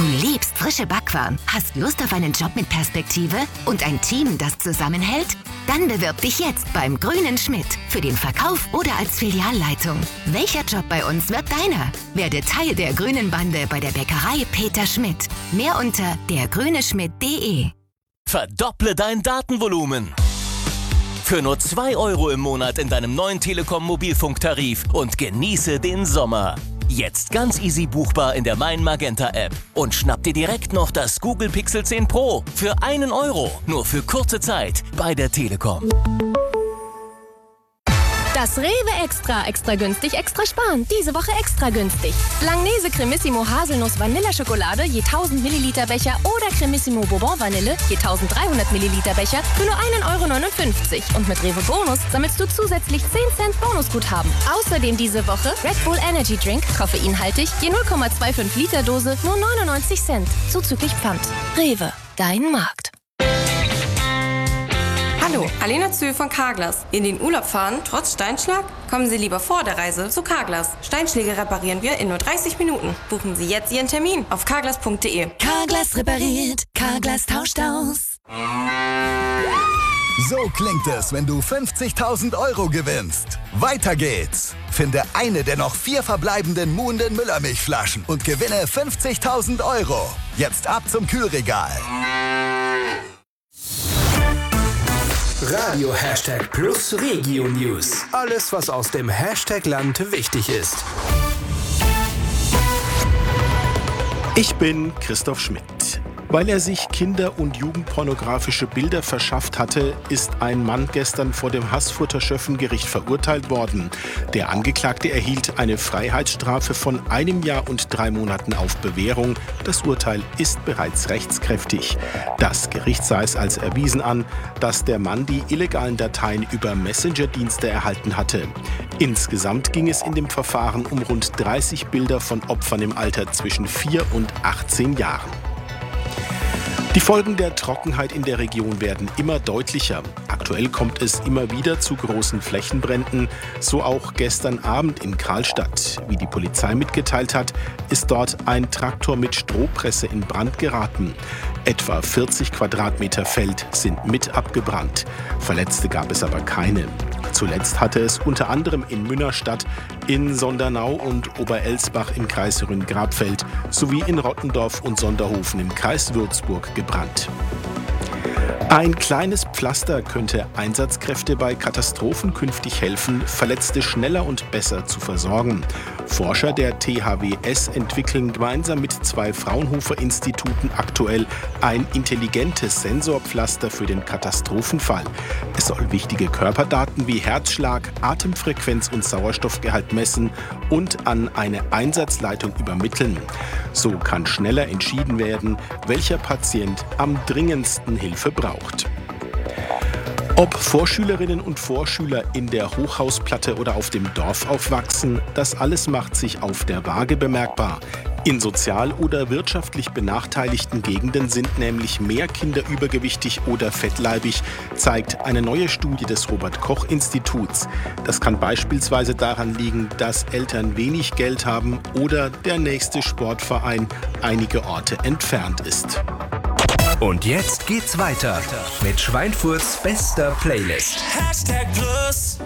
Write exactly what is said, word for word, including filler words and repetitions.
liebst frische Backwaren, hast Lust auf einen Job mit Perspektive und ein Team, das zusammenhält? Dann bewirb dich jetzt beim Grünen Schmidt für den Verkauf oder als Filialleitung. Welcher Job bei uns wird deiner? Werde Teil der grünen Bande bei der Bäckerei Peter Schmidt. Mehr unter der grüne schmidt punkt de. Verdopple dein Datenvolumen. Für nur zwei Euro im Monat in deinem neuen Telekom-Mobilfunktarif und genieße den Sommer. Jetzt ganz easy buchbar in der Mein Magenta App. Und schnapp dir direkt noch das Google Pixel zehn Pro für einen Euro. Nur für kurze Zeit bei der Telekom. Das Rewe Extra, extra günstig, extra sparen. Diese Woche extra günstig. Langnese Cremissimo Haselnuss Vanilleschokolade je tausend Milliliter Becher oder Cremissimo Bourbon Vanille je eintausenddreihundert Milliliter Becher für nur einen Euro neunundfünfzig. Und mit Rewe Bonus sammelst du zusätzlich zehn Cent Bonusguthaben. Außerdem diese Woche Red Bull Energy Drink, koffeinhaltig, je null Komma fünfundzwanzig Liter Dose, nur neunundneunzig Cent. Zuzüglich Pfand. Rewe, dein Markt. Hallo, Alena Zühl von Carglass. In den Urlaub fahren, trotz Steinschlag? Kommen Sie lieber vor der Reise zu Carglass. Steinschläge reparieren wir in nur dreißig Minuten. Buchen Sie jetzt Ihren Termin auf carglass punkt de. Carglass repariert, Carglass tauscht aus. So klingt es, wenn du fünfzigtausend Euro gewinnst. Weiter geht's. Finde eine der noch vier verbleibenden muhenden Müllermilchflaschen und gewinne fünfzigtausend Euro. Jetzt ab zum Kühlregal. Radio Hashtag Plus Regio News. Alles, was aus dem Hashtag Land wichtig ist. Ich bin Christoph Schmidt. Weil er sich kinder- und jugendpornografische Bilder verschafft hatte, ist ein Mann gestern vor dem Haßfurter Schöffengericht verurteilt worden. Der Angeklagte erhielt eine Freiheitsstrafe von einem Jahr und drei Monaten auf Bewährung. Das Urteil ist bereits rechtskräftig. Das Gericht sah es als erwiesen an, dass der Mann die illegalen Dateien über Messenger-Dienste erhalten hatte. Insgesamt ging es in dem Verfahren um rund dreißig Bilder von Opfern im Alter zwischen vier und achtzehn Jahren. Die Folgen der Trockenheit in der Region werden immer deutlicher. Aktuell kommt es immer wieder zu großen Flächenbränden, so auch gestern Abend in Karlstadt. Wie die Polizei mitgeteilt hat, ist dort ein Traktor mit Strohpresse in Brand geraten. Etwa vierzig Quadratmeter Feld sind mit abgebrannt. Verletzte gab es aber keine. Zuletzt hatte es unter anderem in Münnerstadt, in Sondernau und Oberelsbach im Kreis Rhön-Grabfeld sowie in Rottendorf und Sonderhofen im Kreis Würzburg gebrannt. Ein kleines Pflaster könnte Einsatzkräfte bei Katastrophen künftig helfen, Verletzte schneller und besser zu versorgen. Forscher der T H W S entwickeln gemeinsam mit zwei Fraunhofer-Instituten aktuell ein intelligentes Sensorpflaster für den Katastrophenfall. Es soll wichtige Körperdaten wie Herzschlag, Atemfrequenz und Sauerstoffgehalt messen und an eine Einsatzleitung übermitteln. So kann schneller entschieden werden, welcher Patient am dringendsten Hilfe braucht. Ob Vorschülerinnen und Vorschüler in der Hochhausplatte oder auf dem Dorf aufwachsen, das alles macht sich auf der Waage bemerkbar. In sozial oder wirtschaftlich benachteiligten Gegenden sind nämlich mehr Kinder übergewichtig oder fettleibig, zeigt eine neue Studie des Robert-Koch-Instituts. Das kann beispielsweise daran liegen, dass Eltern wenig Geld haben oder der nächste Sportverein einige Orte entfernt ist. Und jetzt geht's weiter mit Schweinfurts bester Playlist. Hashtag Plus.